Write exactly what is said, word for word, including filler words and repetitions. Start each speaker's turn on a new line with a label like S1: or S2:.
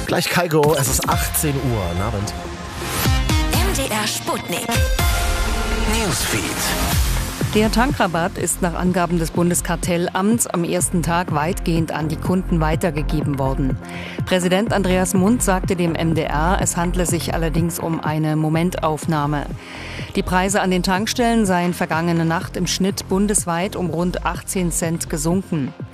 S1: Gleich Kaigo, es ist achtzehn Uhr. Guten Abend.
S2: M D R Sputnik.
S3: Newsfeed.
S4: Der Tankrabatt ist nach Angaben des Bundeskartellamts am ersten Tag weitgehend an die Kunden weitergegeben worden. Präsident Andreas Mundt sagte dem M D R, es handle sich allerdings um eine Momentaufnahme. Die Preise an den Tankstellen seien vergangene Nacht im Schnitt bundesweit um rund achtzehn Cent gesunken.